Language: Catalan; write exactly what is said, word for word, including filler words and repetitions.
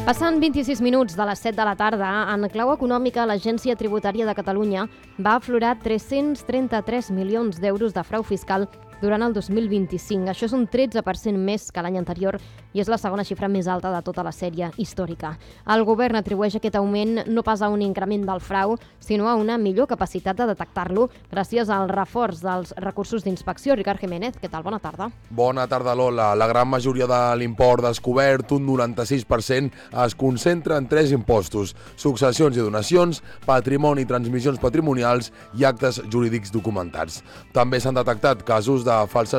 Passant vint-i-sis minuts de les set de la tarda, en clau econòmica, l'Agència Tributària de Catalunya va aflorar tres-cents trenta-tres milions d'euros de frau fiscal durant el dos mil vint-i-cinc. Això és un tretze per cent més que l'any anterior i és la segona xifra més alta de tota la sèrie històrica. El govern atribueix aquest augment no pas a un increment del frau, sinó a una millor capacitat de detectar-lo gràcies al reforç dels recursos d'inspecció. Ricard Jiménez, què tal? Bona tarda. Bona tarda, Lola. La gran majoria de l'import descobert, un noranta-sis per cent, es concentra en tres impostos: successions i donacions, patrimoni i transmissions patrimonials i actes jurídics documentats. També s'han detectat casos de falses